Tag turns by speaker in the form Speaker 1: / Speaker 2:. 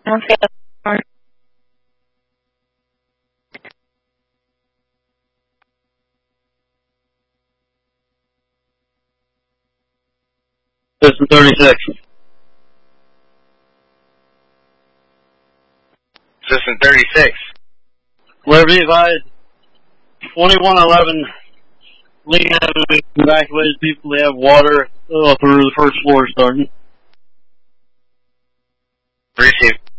Speaker 1: Okay.
Speaker 2: System 36.
Speaker 3: System 36.
Speaker 2: Clear be advised. 2111. Lee Avenue evacuated people. They have water through the first floor starting.
Speaker 3: Received.